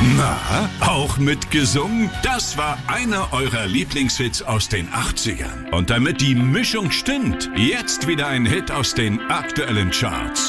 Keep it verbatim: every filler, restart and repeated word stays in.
Na, auch mitgesungen? Das war einer eurer Lieblingshits aus den achtzigern. Und damit die Mischung stimmt, jetzt wieder ein Hit aus den aktuellen Charts.